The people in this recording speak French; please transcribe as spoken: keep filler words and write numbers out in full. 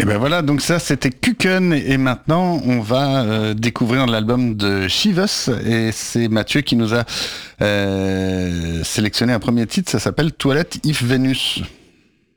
Et ben voilà, donc ça c'était Kuken et maintenant on va euh, découvrir l'album de Chivas et c'est Mathieu qui nous a euh, sélectionné un premier titre, ça s'appelle Toilette If Vénus.